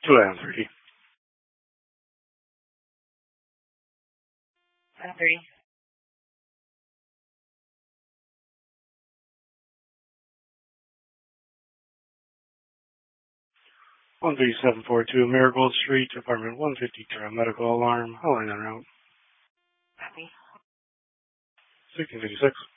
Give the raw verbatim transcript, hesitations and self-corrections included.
Two and thirty. ten thirty. one three seven four two Marigold Street, apartment one fifty-two, medical alarm. How line on route? Copy. sixteen fifty-six.